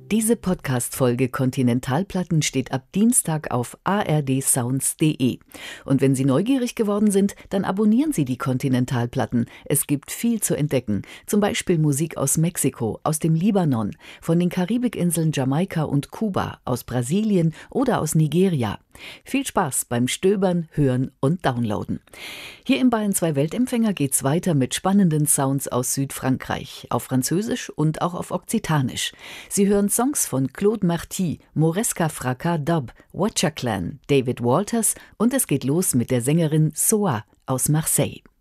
Diese Podcast-Folge Kontinentalplatten steht ab Dienstag auf ardsounds.de. Und wenn Sie neugierig geworden sind, dann abonnieren Sie die Kontinentalplatten. Es gibt viel zu entdecken. Zum Beispiel Musik aus Mexiko, aus dem Libanon, von den Karibikinseln Jamaika und Kuba, aus Brasilien oder aus Nigeria. Viel Spaß beim Stöbern, Hören und Downloaden. Hier im Bayern 2 Weltempfänger geht's weiter mit spannenden Sounds aus Südfrankreich, auf Französisch und auch auf Okzitanisch. Sie hören Songs von Claude Marty, Moresca Fracas Dub, Watcher Clan, David Walters und es geht los mit der Sängerin Soa aus Marseille.